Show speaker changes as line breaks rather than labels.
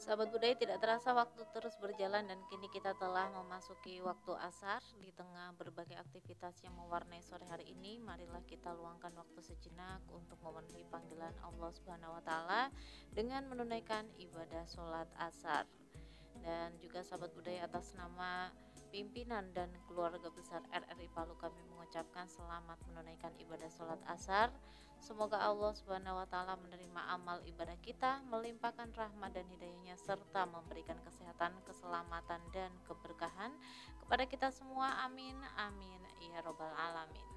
Sahabat budaya, tidak terasa waktu terus berjalan dan kini kita telah memasuki waktu asar. Di tengah berbagai aktivitas yang mewarnai sore hari ini, marilah kita luangkan waktu sejenak untuk memenuhi panggilan Allah Subhanahu wa taala dengan menunaikan ibadah sholat asar. Dan juga sahabat budaya, atas nama pimpinan dan keluarga besar RRI Palu, kami mengucapkan selamat menunaikan ibadah sholat asar. Semoga Allah Subhanahu wa taala menerima amal ibadah kita, melimpahkan rahmat dan hidayahnya, serta memberikan kesehatan, keselamatan dan keberkahan kepada kita semua. Amin amin ya robbal alamin.